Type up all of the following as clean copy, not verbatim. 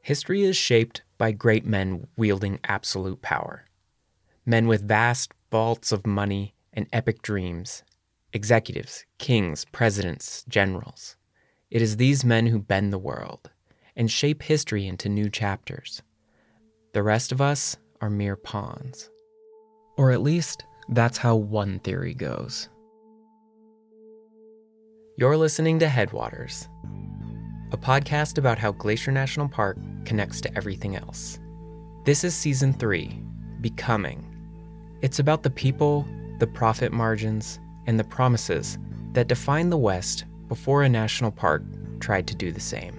History is shaped by great men wielding absolute power. Men with vast vaults of money and epic dreams. Executives, kings, presidents, generals. It is these men who bend the world and shape history into new chapters. The rest of us are mere pawns. Or at least, that's how one theory goes. You're listening to Headwaters, a podcast about how Glacier National Park connects to everything else. This is Season 3, Becoming. It's about the people, the profit margins, and the promises that defined the West before a national park tried to do the same.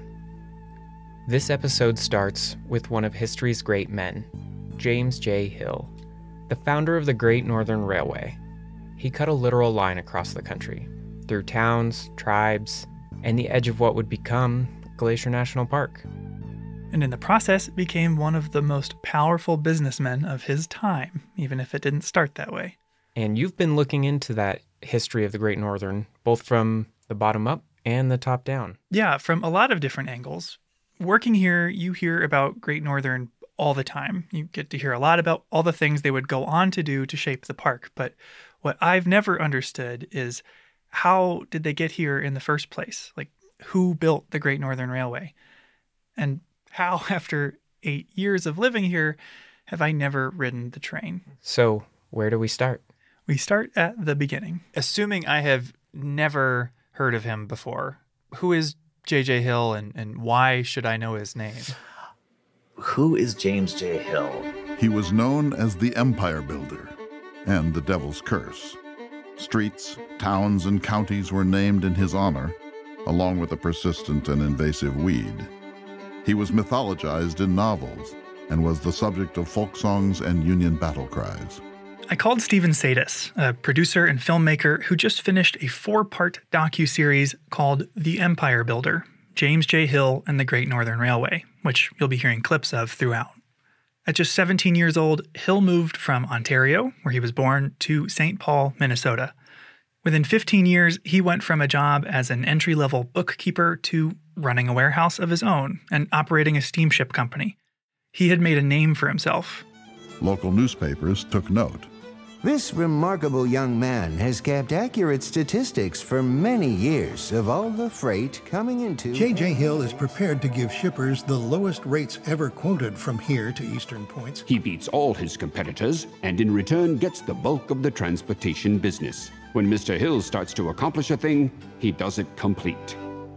This episode starts with one of history's great men, James J. Hill, the founder of the Great Northern Railway. He cut a literal line across the country, through towns, tribes, and the edge of what would become Glacier National Park. And in the process, became one of the most powerful businessmen of his time, even if it didn't start that way. And you've been looking into that history of the Great Northern, both from the bottom up and the top down. Yeah, from a lot of different angles. Working here, you hear about Great Northern all the time. You get to hear a lot about all the things they would go on to do to shape the park. But what I've never understood is, how did they get here in the first place? Like, who built the Great Northern Railway? And how, after 8 years of living here, have I never ridden the train? So, where do we start? We start at the beginning. Assuming I have never heard of him before, who is J.J. Hill and why should I know his name? Who is James J. Hill? He was known as the Empire Builder and the Devil's Curse. Streets, towns, and counties were named in his honor, along with a persistent and invasive weed. He was mythologized in novels and was the subject of folk songs and Union battle cries. I called Steven Sadis, a producer and filmmaker who just finished a 4-part docuseries called The Empire Builder, James J. Hill and the Great Northern Railway, which you'll be hearing clips of throughout. At just 17 years old, Hill moved from Ontario, where he was born, to St. Paul, Minnesota. Within 15 years, he went from a job as an entry-level bookkeeper to running a warehouse of his own and operating a steamship company. He had made a name for himself. Local newspapers took note. This remarkable young man has kept accurate statistics for many years of all the freight coming into... J.J. Hill is prepared to give shippers the lowest rates ever quoted from here to eastern points. He beats all his competitors and in return gets the bulk of the transportation business. When Mr. Hill starts to accomplish a thing, he does it complete.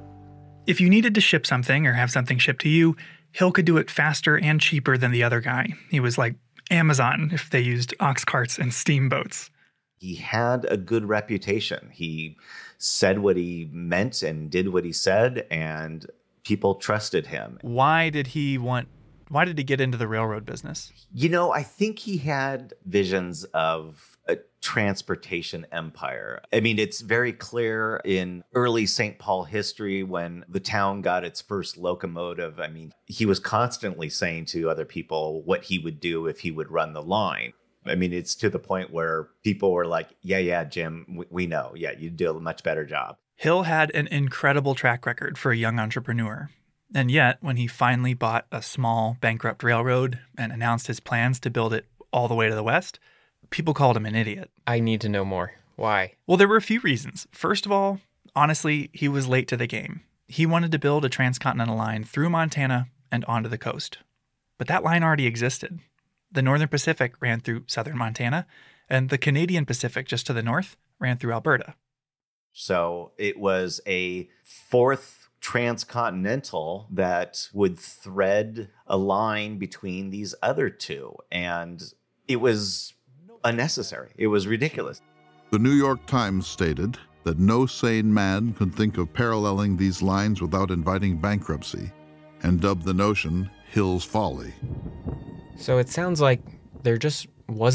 If you needed to ship something or have something shipped to you, Hill could do it faster and cheaper than the other guy. He was like Amazon if they used ox carts and steamboats. He had a good reputation. He said what he meant and did what he said, and people trusted him. Why did he get into the railroad business? You know, I think he had visions of a transportation empire. I mean, it's very clear in early St. Paul history when the town got its first locomotive. I mean, he was constantly saying to other people what he would do if he would run the line. I mean, it's to the point where people were like, yeah, Jim, we know. Yeah, you do a much better job. Hill had an incredible track record for a young entrepreneur. And yet, when he finally bought a small, bankrupt railroad and announced his plans to build it all the way to the west, people called him an idiot. I need to know more. Why? Well, there were a few reasons. First of all, honestly, he was late to the game. He wanted to build a transcontinental line through Montana and onto the coast. But that line already existed. The Northern Pacific ran through southern Montana, and the Canadian Pacific just to the north ran through Alberta. So it was a fourth transcontinental that would thread a line between these other two. And it was unnecessary. It was ridiculous. The New York Times stated that no sane man could think of paralleling these lines without inviting bankruptcy, and dubbed the notion Hill's Folly. So it sounds like there just wasn't